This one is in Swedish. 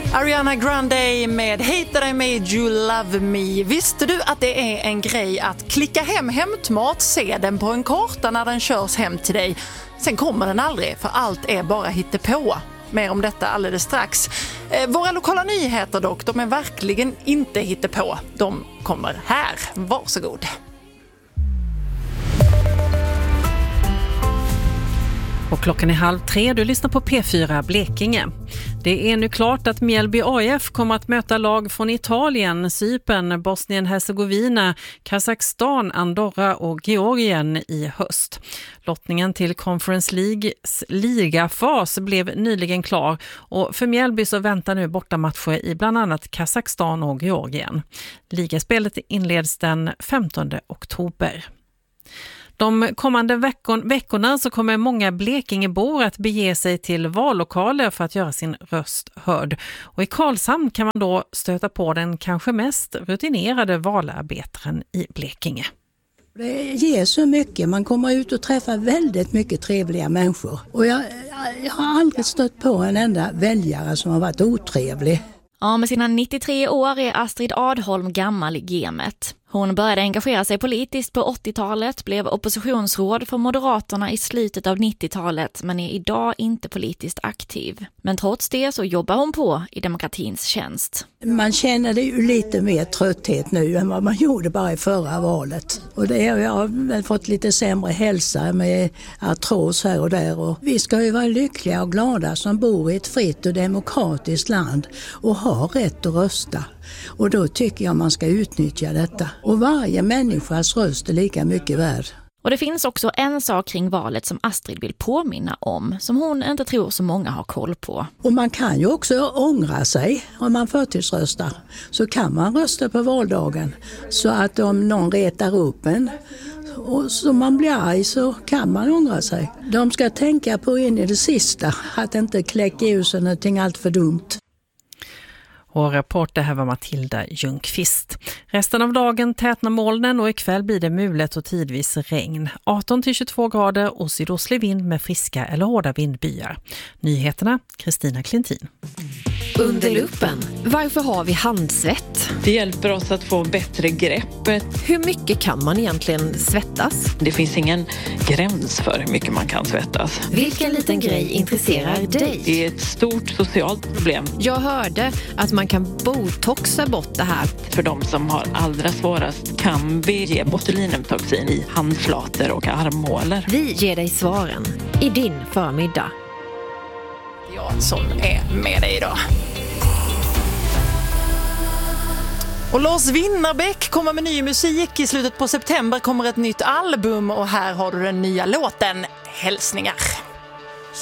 Ariana Grande med Hated I Made You Love Me. Visste du att det är en grej att klicka hem hämtmat, se den på en karta när den körs hem till dig? Sen kommer den aldrig, för allt är bara hittepå. Mer om detta alldeles strax. Våra lokala nyheter dock, de är verkligen inte hittepå. De kommer här. Varsågod. Och klockan är 2:30. Du lyssnar på P4 Blekinge. Det är nu klart att Mjällby AIF kommer att möta lag från Italien, Cypern, Bosnien-Hercegovina, Kazakstan, Andorra och Georgien i höst. Lottningen till Conference Leagues ligafas blev nyligen klar och för Mjällby så väntar nu bortamatcher i bland annat Kazakstan och Georgien. Ligaspelet inleds den 15 oktober. De kommande veckorna så kommer många Blekingebor att bege sig till vallokaler för att göra sin röst hörd. Och i Karlshamn kan man då stöta på den kanske mest rutinerade valarbetaren i Blekinge. Det ger så mycket. Man kommer ut och träffar väldigt mycket trevliga människor. Och jag har aldrig stött på en enda väljare som har varit otrevlig. Ja, med sina 93 år är Astrid Adholm gammal i gamet. Hon började engagera sig politiskt på 80-talet, blev oppositionsråd för Moderaterna i slutet av 90-talet men är idag inte politiskt aktiv. Men trots det så jobbar hon på i demokratins tjänst. Man känner det ju lite mer trötthet nu än vad man gjorde bara i förra valet. Och det har jag väl fått lite sämre hälsa med artros här och där. Och vi ska ju vara lyckliga och glada som bor i ett fritt och demokratiskt land och har rätt att rösta. Och då tycker jag man ska utnyttja detta. Och varje människas röst är lika mycket värd. Och det finns också en sak kring valet som Astrid vill påminna om, som hon inte tror så många har koll på. Och man kan ju också ångra sig om man förtidsröstar. Så kan man rösta på valdagen. Så att om någon retar upp en och så man blir arg så kan man ångra sig. De ska tänka på in i det sista att inte kläcka ur sig någonting allt för dumt. Och reporter här var Matilda Ljungqvist. Resten av dagen tätnar molnen och ikväll blir det mulet och tidvis regn. 18-22 grader och sydostlig vind med friska eller hårda vindbyar. Nyheterna, Kristina Klintin. Under luppen. Varför har vi handsvett? Det hjälper oss att få bättre grepp. Hur mycket kan man egentligen svettas? Det finns ingen gräns för hur mycket man kan svettas. Vilken liten grej intresserar dig? Det är ett stort socialt problem. Jag hörde att man kan botoxa bort det här. För de som har allra svårast kan vi ge botulinumtoxin i handflator och armhålor. Vi ger dig svaren i din förmiddag. Jag som är med dig idag. Och Lars Winnerbäck kommer med ny musik. I slutet på september kommer ett nytt album och här har du den nya låten Hälsningar.